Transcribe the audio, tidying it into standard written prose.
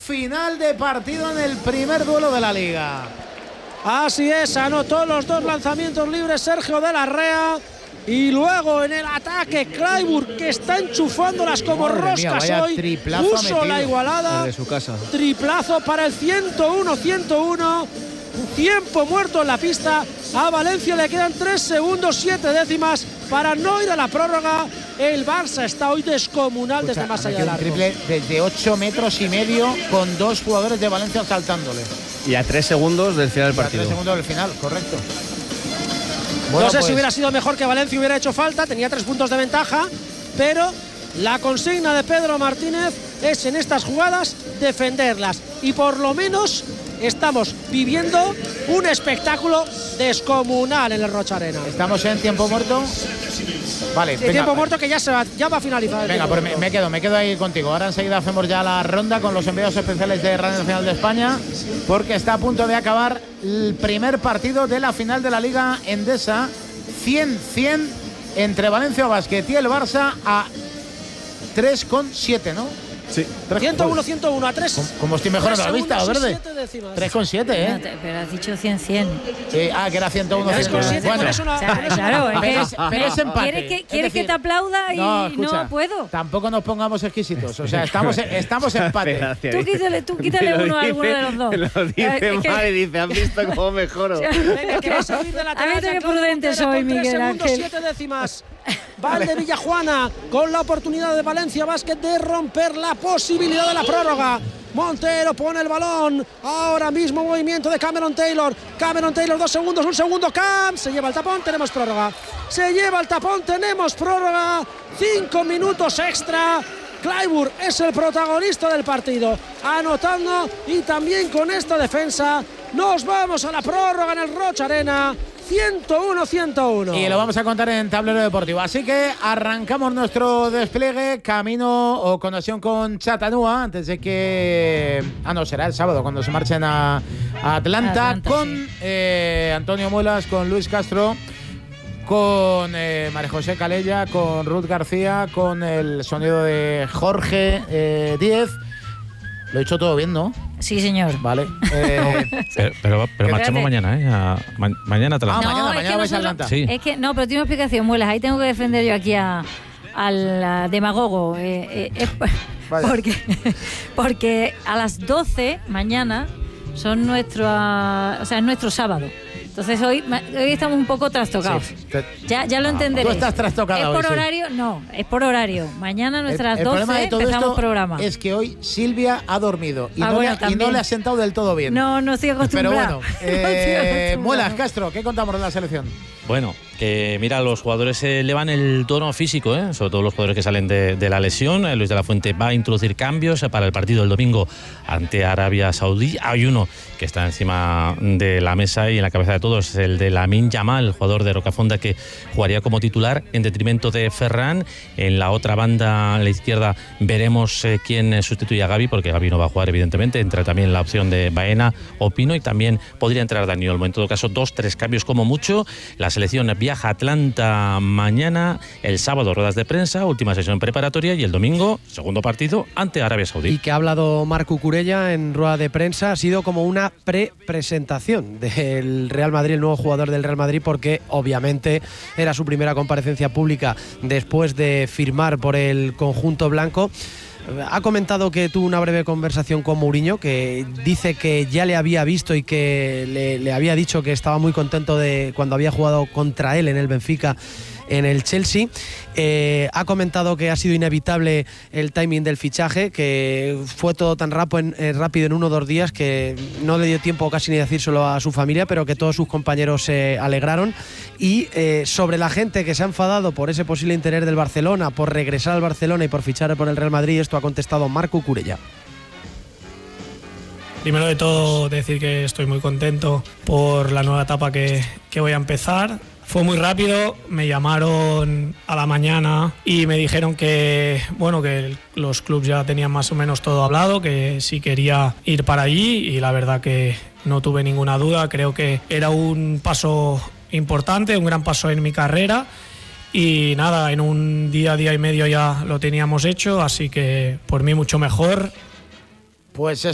Final de partido en el primer duelo de la Liga. Así es, anotó los dos lanzamientos libres Sergio de la Rea. Y luego en el ataque Clayburgh, que está enchufándolas como roscas hoy, puso la igualada desde su casa. Triplazo para el 101-101. Tiempo muerto en la pista. A Valencia le quedan 3 segundos 7 décimas para no ir a la prórroga. El Barça está hoy descomunal desde más allá del arco. Un triple desde 8 metros y medio con dos jugadores de Valencia saltándole. Y a 3 segundos del final del partido. A 3 segundos del final, correcto. Bueno, no sé si hubiera sido mejor que Valencia hubiera hecho falta, tenía 3 puntos de ventaja, pero la consigna de Pedro Martínez es en estas jugadas defenderlas. Y por lo menos estamos viviendo un espectáculo descomunal en el Rocha Arena. ¿Estamos en tiempo muerto? Vale, venga, tiempo muerto que ya va a finalizar. Venga, pues me quedo ahí contigo. Ahora enseguida hacemos ya la ronda con los enviados especiales de Radio Nacional de España, porque está a punto de acabar el primer partido de la final de la Liga Endesa 100-100 entre Valencia Basket y el Barça a 3,7, ¿no? Sí. 101-101 a 3. Como estoy mejorando la vista, Verde. 3,7, ¿eh? Pero has dicho 100-100. Que era 101-101. Bueno, claro, pero es empate. ¿Quieres que te aplauda y no puedo? Tampoco nos pongamos exquisitos. O sea, estamos empate. Tú quítale uno a alguno de los dos. Lo dice mal y dice, ¿has visto cómo mejoro? Venga, que va a salir de la a ver qué prudente soy, Miguel Ángel. 7 décimas. Valde Villajuana con la oportunidad de Valencia Basket de romper la posibilidad de la prórroga. Montero pone el balón. Ahora mismo movimiento de Cameron Taylor. 2 segundos, 1 segundo. Cam se lleva el tapón, tenemos prórroga. 5 minutos extra. Clayburgh es el protagonista del partido, anotando, y también con esta defensa nos vamos a la prórroga en el Rocha Arena. 101-101. Y lo vamos a contar en Tablero Deportivo. Así que arrancamos nuestro despliegue, camino o conexión con Chattanooga, antes de que... no, será el sábado cuando se marchen a Atlanta, con Antonio Muelas, con Luis Castro, con María José Calella, con Ruth García, con el sonido de Jorge Díez. Lo he hecho todo bien, ¿no? Sí, señor. Vale. Pero marchamos mañana, ¿eh? Mañana Atlanta. Mañana vais a Atlanta. Sí. Es que, no, pero tiene una explicación, Muelas. Ahí tengo que defender yo aquí al demagogo. Porque a las 12 mañana son es nuestro sábado. Entonces hoy estamos un poco trastocados. Sí. Ya lo entenderéis. ¿Tú estás trastocado? ¿Es por horario? Sí. No, es por horario. Mañana a nuestras 12 empezamos programa. Es que hoy Silvia ha dormido y no le ha sentado del todo bien. No estoy acostumbrada. Pero bueno, Muelas, Castro, ¿qué contamos de la selección? Bueno, que mira, los jugadores elevan el tono físico, sobre todo los jugadores que salen de la lesión. Luis de la Fuente va a introducir cambios para el partido del domingo ante Arabia Saudí. Hay uno que está encima de la mesa y en la cabeza de todos, el de Lamine Yamal, el jugador de Rocafonda, que jugaría como titular en detrimento de Ferran. En la otra banda, a la izquierda, veremos quién sustituye a Gavi, porque Gavi no va a jugar, evidentemente. Entra también la opción de Baena o Pino, y también podría entrar Dani Olmo. En todo caso, 2-3 cambios como mucho. La selección viaja a Atlanta mañana, el sábado ruedas de prensa, última sesión preparatoria, y el domingo segundo partido ante Arabia Saudí. Y que ha hablado Marc Cucurella en rueda de prensa, ha sido como una pre-presentación del Real Madrid, el nuevo jugador del Real Madrid, porque obviamente era su primera comparecencia pública después de firmar por el conjunto blanco. Ha comentado que tuvo una breve conversación con Mourinho, que dice que ya le había visto y que le había dicho que estaba muy contento de cuando había jugado contra él en el Benfica, en el Chelsea. Ha comentado que ha sido inevitable el timing del fichaje, que fue todo tan rápido en 1 o 2 días que no le dio tiempo casi ni decírselo a su familia, pero que todos sus compañeros se alegraron. Y sobre la gente que se ha enfadado por ese posible interés del Barcelona, por regresar al Barcelona y por fichar por el Real Madrid, esto ha contestado Marc Cucurella. Primero de todo, decir que estoy muy contento por la nueva etapa que voy a empezar. Fue muy rápido, me llamaron a la mañana y me dijeron que los clubes ya tenían más o menos todo hablado, que sí quería ir para allí, y la verdad que no tuve ninguna duda. Creo que era un paso importante, un gran paso en mi carrera, y nada, en un día y medio ya lo teníamos hecho, así que por mí mucho mejor. Pues